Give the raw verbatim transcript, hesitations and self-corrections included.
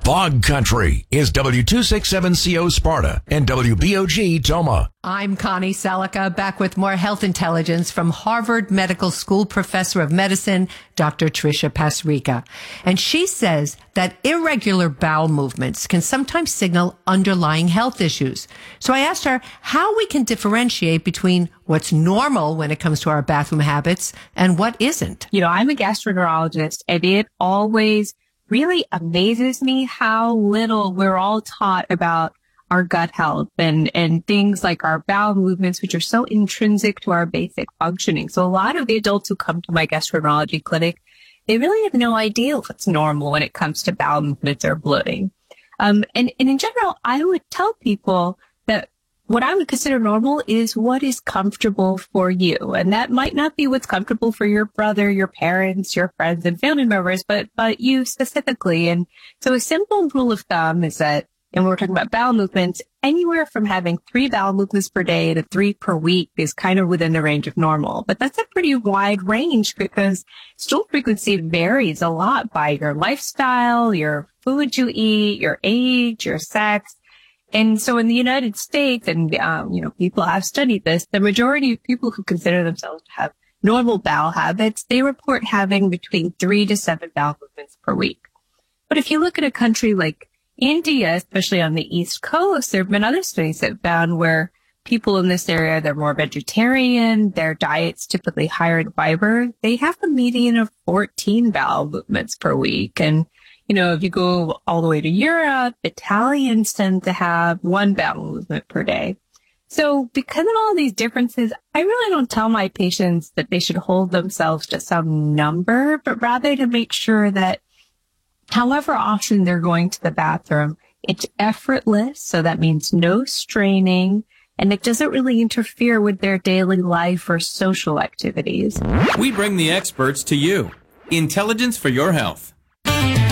Fog Country is W two sixty-seven C O Sparta and W B O G Toma. I'm Connie Salica, back with more health intelligence from Harvard Medical School Professor of Medicine, Doctor Tricia Pasricha. And she says that irregular bowel movements can sometimes signal underlying health issues. So I asked her how we can differentiate between what's normal when it comes to our bathroom habits and what isn't. You know, I'm a gastroenterologist, and it always really amazes me how little we're all taught about our gut health and, and things like our bowel movements, which are so intrinsic to our basic functioning. So a lot of the adults who come to my gastroenterology clinic, they really have no idea what's normal when it comes to bowel movements or bloating. Um, and, and in general, I would tell people that what I would consider normal is what is comfortable for you. And that might not be what's comfortable for your brother, your parents, your friends and family members, but, but you specifically. And so a simple rule of thumb is that, and we're talking about bowel movements, anywhere from having three bowel movements per day to three per week is kind of within the range of normal. But that's a pretty wide range because stool frequency varies a lot by your lifestyle, your food you eat, your age, your sex. And so in the United States, and, um, you know, people have studied this, the majority of people who consider themselves to have normal bowel habits, they report having between three to seven bowel movements per week. But if you look at a country like India, especially on the East Coast, there have been other studies that found where people in this area, they're more vegetarian, their diet's typically higher in fiber. They have a median of fourteen bowel movements per week. And, you know, if you go all the way to Europe, Italians tend to have one bowel movement per day. So because of all these differences, I really don't tell my patients that they should hold themselves to some number, but rather to make sure that however often they're going to the bathroom, it's effortless. So that means no straining, and it doesn't really interfere with their daily life or social activities. We bring the experts to you. Intelligence for your health.